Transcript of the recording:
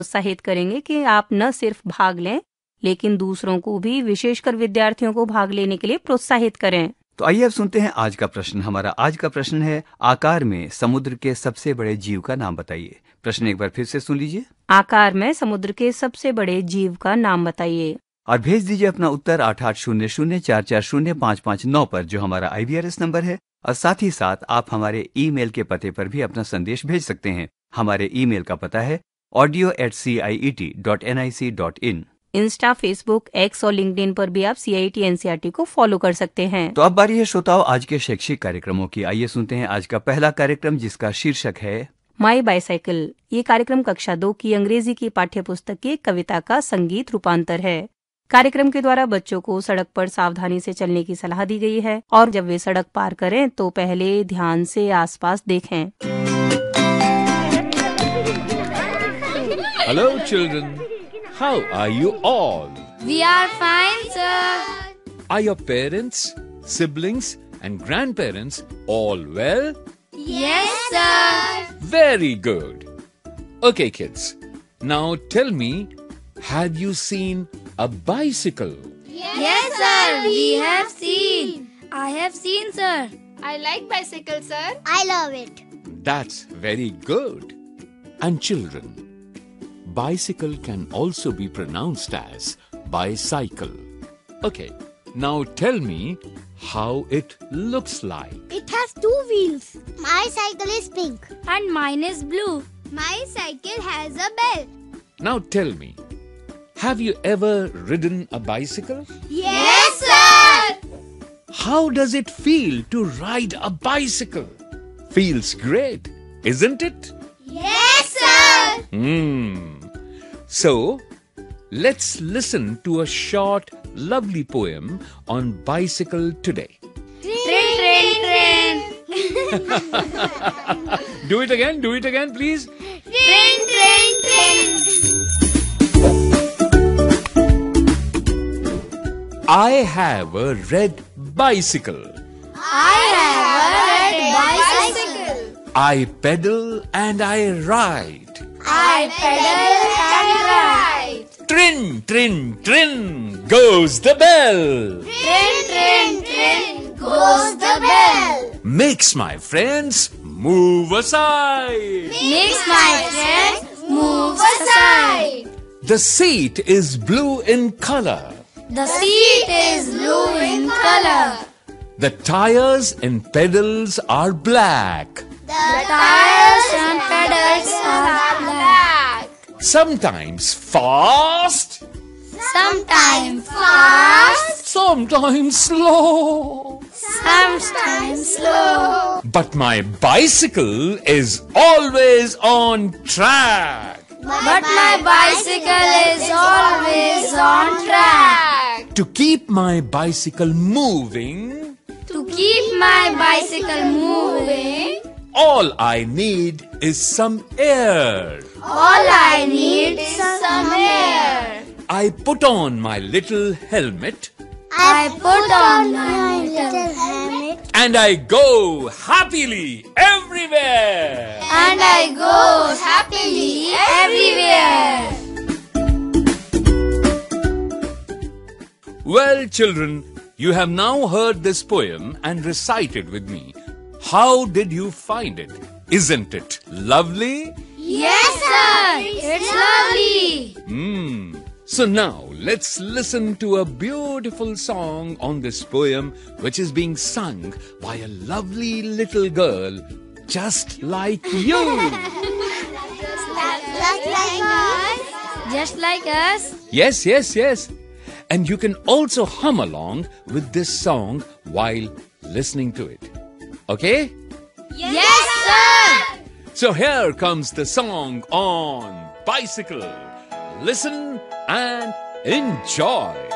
प्रोत्साहित करेंगे कि आप न सिर्फ भाग लें लेकिन दूसरों को भी, विशेषकर विद्यार्थियों को भाग लेने के लिए प्रोत्साहित करें। तो आइए अब सुनते हैं आज का प्रश्न। हमारा आज का प्रश्न है, आकार में समुद्र के सबसे बड़े जीव का नाम बताइए। प्रश्न एक बार फिर से सुन लीजिए। आकार में समुद्र के सबसे बड़े जीव का नाम बताइए और भेज दीजिए अपना उत्तर 8800440559 पर, जो हमारा IVRS नंबर है। और साथ ही साथ आप हमारे ईमेल के पते पर भी अपना संदेश भेज सकते हैं। हमारे ईमेल का पता है audio@ciet.nic.in। इंस्टा, फेसबुक, एक्स और लिंक्डइन पर भी आप CIET NCERT को फॉलो कर सकते हैं। तो अब बारी है श्रोताओ आज के शैक्षिक कार्यक्रमों की। आइए सुनते हैं आज का पहला कार्यक्रम, जिसका शीर्षक है माई बाइसाइकिल। ये कार्यक्रम कक्षा 2 की अंग्रेजी की पाठ्य पुस्तक की एक कविता का संगीत रूपांतर है। कार्यक्रम के द्वारा बच्चों को सड़क पर सावधानी से चलने की सलाह दी गई है और जब वे सड़क पार करें तो पहले ध्यान से आसपास देखें। Hello children, how are you all? We are fine, sir. Are your parents, siblings and grandparents all well? Yes, sir. Very good. Okay kids, now tell me, have you seen a bicycle? Yes, sir. We have seen. I have seen, sir. I like bicycle, sir. I love it. That's very good. And children, bicycle can also be pronounced as bicycle. Okay, now tell me how it looks like. It has 2 wheels. My cycle is pink. And mine is blue. My cycle has a bell. Now tell me, have you ever ridden a bicycle? Yes, sir. How does it feel to ride a bicycle? Feels great, isn't it? Yes, sir. So, let's listen to a short, lovely poem on bicycle today. Train, train, train. Do it again, please. Train, train, train. I have a red bicycle. I have a red bicycle. I pedal and I ride. I pedal and ride. Trin, trin, trin, goes the bell. Train, train, train, goes the bell. Makes my friends move aside. Makes my friends move aside. The seat is blue in color. The seat is blue in color. The tires and pedals are black. The tires and pedals are black. Sometimes fast, Sometimes fast, sometimes slow. sometimes slow. But my bicycle is always on track. But my bicycle is always on track. To keep my bicycle moving, To keep my bicycle moving, all I need is some air. all I need is some air. I put on my little helmet I put on my little helmet and I go happily everywhere. and I go happily everywhere. Well, children, you have now heard this poem and recited with me. How did you find it? Isn't it lovely? Yes, sir. It's lovely. So now, let's listen to a beautiful song on this poem, which is being sung by a lovely little girl, just like you. Just like us. Just like us. Yes, yes, yes. And you can also hum along with this song while listening to it. Okay? Yes, sir. So here comes the song on bicycle. Listen and enjoy.